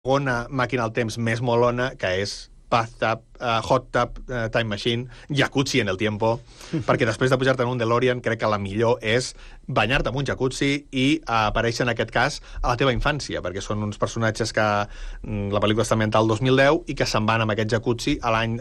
segona màquina del temps més molona, que és Bathtub, Hot Tub, Time Machine, Jacuzzi en el tiempo, perquè després de pujar-te en un DeLorean crec que la millor és banyar-te en un jacuzzi i aparèixer en aquest cas a la teva infància, perquè són uns personatges que la pel·lícula està ambientada al 2010 i que se'n van amb aquest jacuzzi a l'any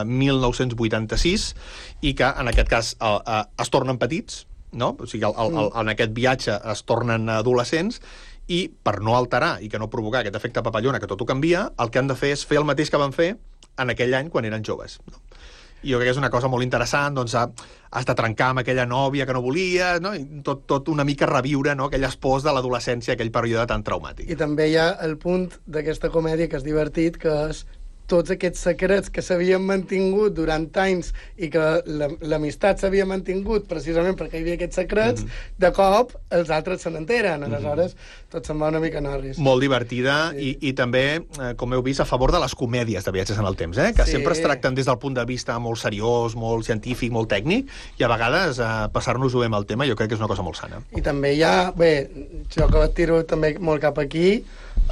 1986 i que en aquest cas es tornen petits, no? O sigui, en aquest viatge es tornen adolescents i per no alterar i que no provocar aquest efecte papallona que tot ho canvia, el que han de fer és fer el mateix que van fer en aquell any quan eren joves. No? I jo crec que és una cosa molt interessant, doncs has de trencar amb aquella nòvia que no volies, no? I tot una mica reviure, no? Aquelles pors de l'adolescència, aquell període tan traumàtic. I també hi ha el punt d'aquesta comèdia que és divertit, que és tots aquests secrets que s'havien mantingut durant anys i que l'amistat s'havia mantingut precisament perquè hi havia aquests secrets, de cop els altres se n'enteren, aleshores tot se'n va una mica norris. Molt divertida i també, com heu vist, a favor de les comèdies de viatges en el temps, que sempre es tracten des del punt de vista molt seriós, molt científic, molt tècnic, i a vegades passar-nos-ho bé amb el tema jo crec que és una cosa molt sana. I també hi ha, bé, jo que tiro també molt cap aquí,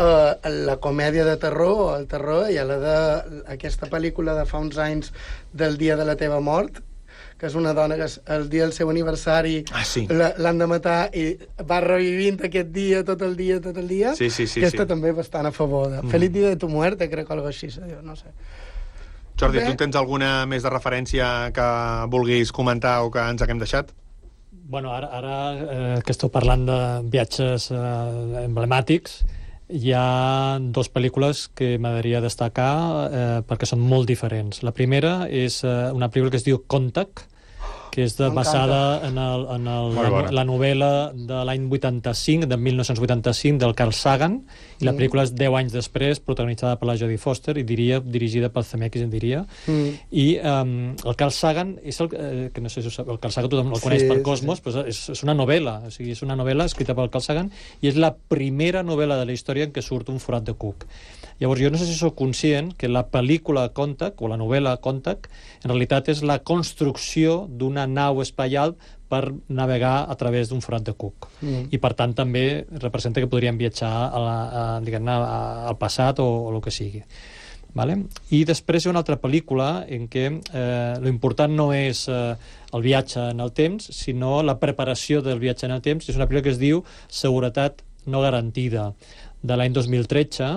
la comèdia de terror, el terror, i aquesta pel·lícula de fa uns anys del dia de la teva mort, que és una dona que el dia del seu aniversari l'han de matar i va revivint aquest dia, tot el dia. Aquesta també bastant a favor de Feliz dia de tu muerte, crec que algo així, no sé. Jordi, tu tens alguna més de referència que vulguis comentar o que ens haguem deixat? Bueno, ara que esteu parlant de viatges emblemàtics, hi ha dues pel·lícules que m'agradaria destacar perquè són molt diferents. La primera és una pel·lícula que es diu Contact, que és basada en la novel·la de l'any 85, de 1985, del Carl Sagan, i la pel·lícula és 10 anys després, protagonitzada per la Jodie Foster, i dirigida pel Zemeckis, diria. I el Carl Sagan, que no sé si el Carl Sagan tothom el coneix per Cosmos, però és una novel·la, o sigui, és una novel·la escrita pel Carl Sagan, i és la primera novel·la de la història en què surt un forat de cuc. Llavors, jo no sé si sóc conscient que la pel·lícula Contact, o la novel·la Contact, en realitat és la construcció d'una nau espacial per navegar a través d'un forat de cuc. I, per tant, també representa que podríem viatjar al passat o el que sigui. Vale? I després hi ha una altra pel·lícula en què l'important no és el viatge en el temps, sinó la preparació del viatge en el temps. És una pel·lícula que es diu Seguretat no garantida, de l'any 2013,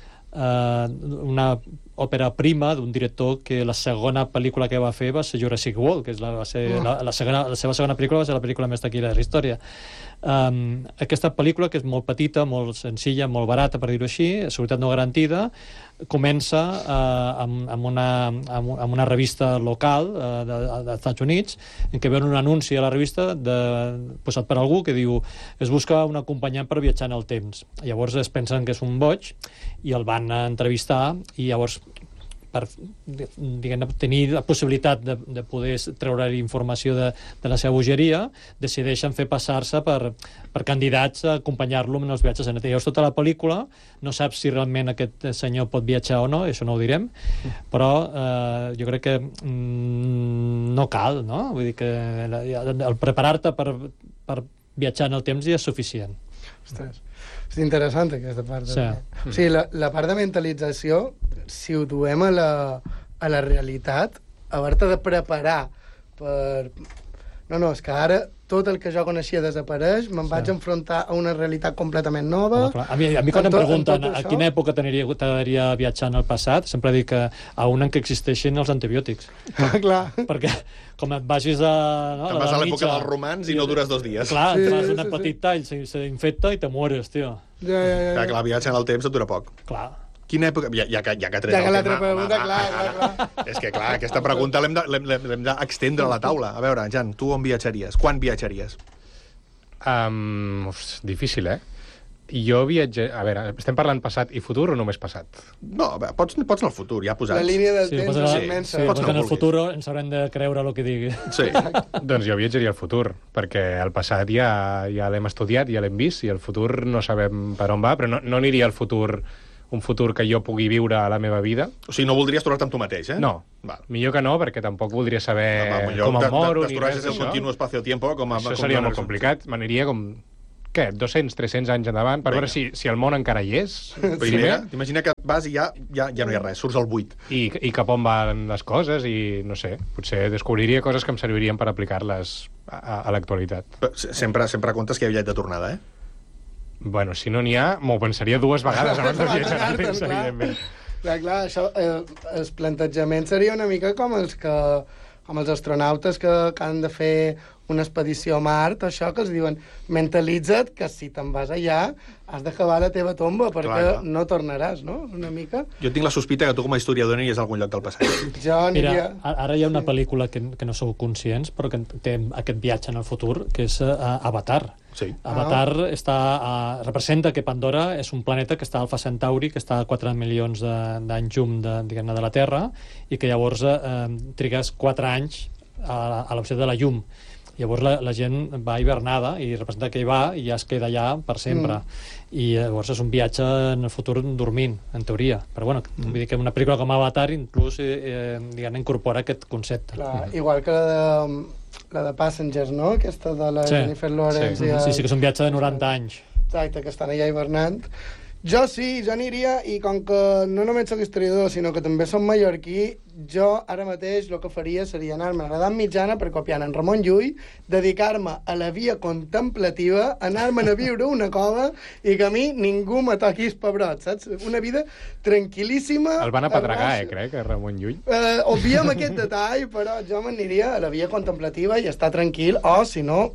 una òpera prima d'un director que la segona pel·lícula que va fer va ser Jurassic World, que la seva segona pel·lícula va ser la pel·lícula més taquillera de la història. Aquesta pel·lícula, que és molt petita, molt senzilla, molt barata, per dir-ho així, Seguretat no garantida, comença amb una revista local dels Estats Units, en què veuen un anunci a la revista posat per algú que diu es busca un acompanyant per viatjar en el temps. Llavors es pensen que és un boig i el van entrevistar, i llavors per tenir la possibilitat de poder treure informació de la seva bogeria, decideixen fer passar-se per candidats a acompanyar-lo en els viatges en el temps. Llavors, tota la pel·lícula no saps si realment aquest senyor pot viatjar o no, això no ho direm, però jo crec que no cal, no? Vull dir que el preparar-te per viatjar en el temps ja és suficient. Ostres, és interessant aquesta part. Sí. O sigui, la part de mentalització, si ho duem a la realitat, haver-te de preparar per... No, és que ara tot el que jo coneixia desapareix, me'n vaig enfrontar a una realitat completament nova. A mi quan em pregunten a quina època t'agradaria viatjar en el passat, sempre dic que a una en què existeixin els antibiòtics. Clar. Perquè com et vagis a... Te'n vas a l'època dels romans i no dures 2 dies. Clar, et fas un petit tall, s'infecta i te mueres, tio. Clar, que la viatge en el temps et dura poc. Clar. Quina època... Ja que l'altra pregunta, clar. És que, clar, aquesta pregunta l'hem d'extendre a la taula. A veure, Jan, tu on viatjaries? Quan viatjaries? Difícil, Jo viatge... A veure, estem parlant passat i futur o només passat? No, pots anar al futur, ja posats. La línia del temps és immensa. Sí, pots anar al futur, ens haurem de creure el que digui. Sí. Doncs jo viatjaria al futur, perquè el passat ja l'hem estudiat, ja l'hem vist, i el futur no sabem per on va, però no aniria al futur... un futur que jo pugui viure a la meva vida. O sigui, no voldries tornar-te amb tu mateix, No. Millor que no, perquè tampoc voldria saber com em moro. T'esturages el continu espacio-tiempo com això seria molt complicat. M'aniria com què, 200, 300 anys endavant, per veure si el món encara hi és, primer, T'imagina que vas i ja no hi ha res, surts al buit. i cap on van les coses, i no sé, potser descobriria coses que em servirien per aplicar-les a l'actualitat. Sempre comptes que hi ha bitllet de tornada, eh? Bueno, si no n'hi ha, m'ho pensaria 2 vegades abans de viatjar al temps, evidentment. Clar, això, el plantejament seria una mica com els astronautes que han de fer una expedició a Mart, això que els diuen, mentalitza't que si te'n vas allà has d'acabar la teva tomba, perquè clar. no tornaràs, no? Una mica. Jo tinc la sospita que tu com a historiador aniries a algun lloc del passat. Jo aniria... Mira, ara hi ha una pel·lícula que no sou conscients, però que té aquest viatge en el futur, que és Avatar. Sí. Avatar representa que Pandora és un planeta que està a Alfa Centauri, que està a 4 milions d'anys llum de la Terra, i que llavors trigues 4 anys a la velocitat de la llum. Llavors la gent va hibernada i representa que hi va i ja es queda allà per sempre. I llavors és un viatge en el futur dormint, en teoria. Però bueno, vull dir que una pel·lícula com Avatar inclús incorpora aquest concepte. Clar, igual que la de Passengers, no? Aquesta de la Jennifer Lawrence. Sí, que és un viatge de 90 anys. Exacte, que estan allà hivernant. Jo aniria, i com que no només soc historiador, sinó que també som mallorquí, jo ara mateix el que faria seria anar-me a l'edat mitjana per copiar en Ramon Llull, dedicar-me a la via contemplativa, anar-me'n a viure una cova i que a mi ningú me toqui els pebrots, saps? Una vida tranquil·líssima. El van apedregar, crec, a Ramon Llull. Obviem aquest detall, però jo m'aniria a la via contemplativa i estar tranquil, o, si no,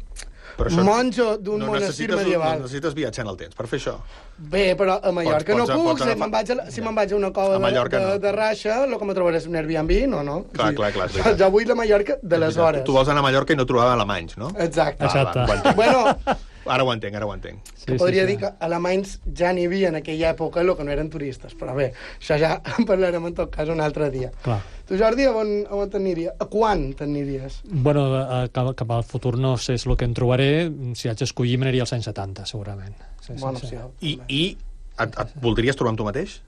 monjo d'un monestir medieval. No necessites viatjar en el temps per fer això. Bé, però a Mallorca no puc. Si me'n vaig a una cova de Raixa, el que me trobaré és un Airbnb, no. Clar. Jo vull la Mallorca de les hores. Tu vols anar a Mallorca i no trobar alemanys, no? Exacte. Bueno, ara ho entenc. Podria dir que alemanys ja n'hi havia en aquella època, el que no eren turistes. Però bé, això ja en parlarem en tot cas un altre dia. Clar. Tu, Jordi, on t'aniries? A quan t'aniries? Bueno, cap al futur no sé és el que em trobaré. Si haig d'escollir, m'aniria als anys 70, segurament. Bona opció. I et voldries trobar amb tu mateix?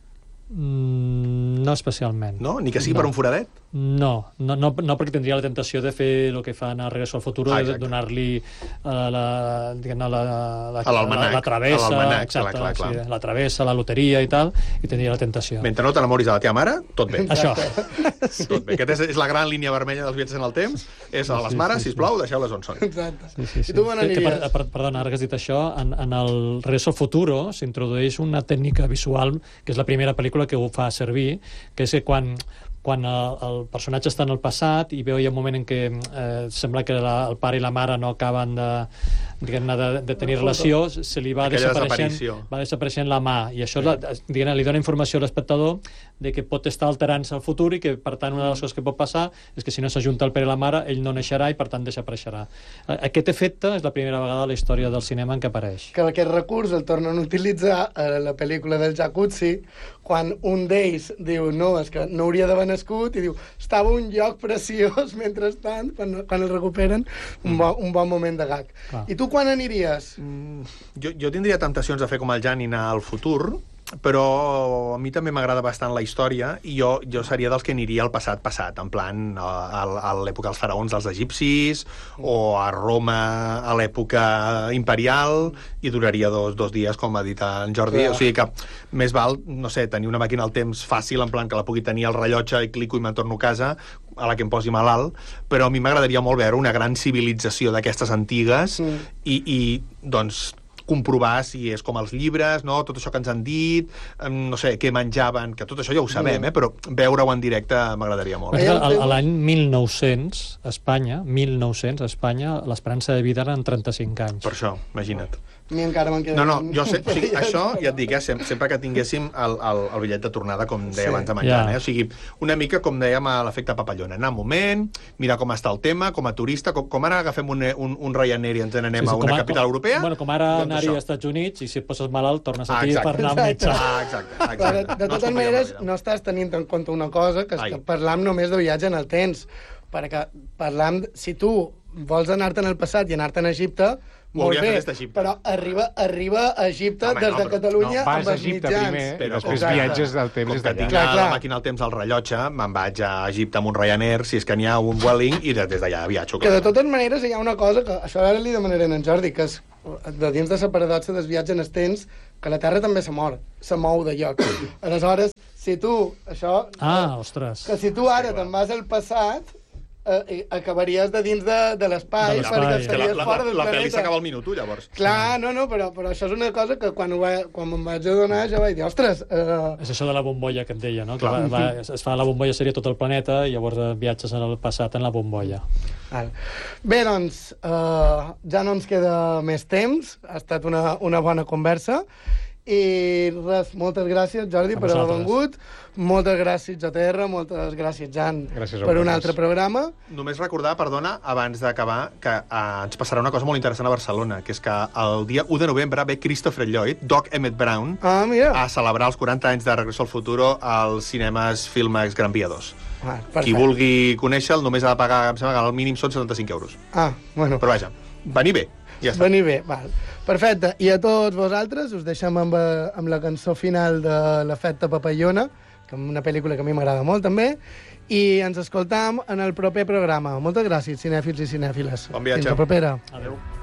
No especialment. No? Ni que sigui per un foradet? No, perquè tindria la tentació de fer el que fan a Regreso al Futuro, de donar-li la travessa, la travessa, la loteria i tal, i tindria la tentació. Mentre no t'enamoris de la teva mare, tot bé. Això. Tot bé. Aquesta és la gran línia vermella dels viatges en el temps. És a les mares, sisplau, deixeu-les on són. Exacte. I tu on aniries? Perdona, ara que has dit això, en el Regreso al Futuro s'introdueix una tècnica visual, que és la primera pel·lícula que ho fa servir, que és que quan el personatge està en el passat i veu hi ha un moment en què sembla que el pare i la mare no acaben de tenir relació, se li va desapareixent la mà, i això li dona informació a l'espectador de que pot estar alterant-se al futur i que, per tant, una de les coses que pot passar és que si no s'ajunta el pare i la mare, ell no naixerà i, per tant, desapareixerà. Aquest efecte és la primera vegada a la història del cinema en què apareix. Que aquest recurs el tornen a utilitzar a la pel·lícula del Jacuzzi, quan un d'ells diu, no, és que no hauria d'haver nascut, i diu, estava un lloc preciós, mentrestant, quan el recuperen, un bon moment de gag. I tu quan aniries? Jo tindria temptacions de fer com el Jan i anar al futur, però a mi també m'agrada bastant la història i jo seria dels que aniria al passat, en plan a l'època dels faraons dels egipcis o a Roma a l'època imperial i duraria dos dies, com ha dit en Jordi. O sigui que més val, no sé, tenir una màquina al temps fàcil, en plan que la pugui tenir al rellotge i clico i me'n torno a casa, a la que em posi malalt, però a mi m'agradaria molt veure una gran civilització d'aquestes antigues i doncs comprovar si és com els llibres, no? Tot això que ens han dit, no sé, què menjaven, que tot això ja ho sabem, però veure-ho en directe m'agradaria molt. L'any 1900, a Espanya, l'esperança de vida eren 35 anys. Per això, imagina't. A mi encara me'n queda... No, jo sé, o sigui, això ja et dic, sempre que tinguéssim el bitllet de tornada, com deia abans de menjar, o sigui, una mica com dèiem a l'efecte papallona, anar un moment, mirar com està el tema, com a turista, com ara agafem un Ryanair i ens n'anem a una capital europea... Bueno, com ara anar-hi als Estats Units i si et poses malalt tornes aquí per anar al metge. Exacte. De totes maneres, no estàs tenint en compte una cosa, que és que parlam només de viatge en el temps, perquè parlam, si tu vols anar-te'n al passat i anar-te'n a Egipte, molt hauries bé, fet des d'Egipte. però arriba a Egipte Home, des no, de però- Catalunya vas amb a els Egipte mitjans. primer i Però després exacte. viatges del temps Com des que d'allà. tinc Clar. la màquina del temps al rellotge, me'n vaig a Egipte amb un Ryanair, si és que n'hi ha un Vueling, i des d'allà viatjo. Que de totes maneres hi ha una cosa que això ara li demanaré a en Jordi, que és de dins de la paradoxa del viatge en el temps, que la Terra també se mou de lloc. Aleshores, si tu, això... Ostres. Que si tu ara te'n vas al passat, acabaries de dins de l'espai, De l'espai. perquè És que estaries fora del la pel·li planeta. s'acaba al minut, llavors. Clar, no, però això és una cosa que quan me'n vaig adonar jo vaig dir, ostres... És això de la bombolla que et deia, no? Que Clar. es fa la bombolla, seria tot el planeta, i llavors viatges en el passat en la bombolla. Bé, doncs, ja no ens queda més temps. Ha estat una bona conversa. I res, moltes gràcies, Jordi, A per haver vosaltres. vengut. Moltes gràcies, JTR, moltes gràcies, Jan, Gràcies a per un vosaltres. altre programa. Només recordar, perdona, abans d'acabar, que ens passarà una cosa molt interessant a Barcelona, que és que el dia 1 de novembre ve Christopher Lloyd, Doc Emmett Brown, Ah, mira. a celebrar els 40 anys de Regreso al Futuro als cinemes Filmax Gran Via 2. Perfecte. Qui vulgui conèixer-lo només ha de pagar, em sembla que el mínim són 75 euros. Bueno, Però vaja, venir bé, ja està. venir bé, val. Perfecte. I a tots vosaltres us deixem amb la cançó final de l'Efecte Papallona, que és una pel·lícula que a mi m'agrada molt, també, i ens escoltam en el proper programa. Moltes gràcies, cinèfils i cinèfiles. Bon viatge. Fins la propera. Adéu.